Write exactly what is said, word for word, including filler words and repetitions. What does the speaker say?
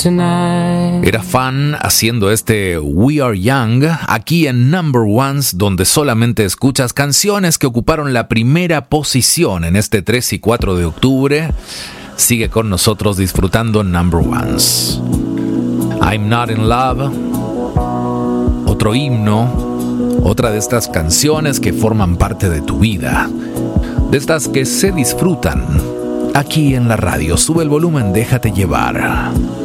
tonight. Era fan haciendo este We Are Young aquí en Number Ones, donde solamente escuchas canciones que ocuparon la primera posición en este tres y cuatro de octubre. Sigue con nosotros disfrutando Number Ones. I'm Not in Love, otro himno, otra de estas canciones que forman parte de tu vida, de estas que se disfrutan aquí en la radio. Sube el volumen, déjate llevar.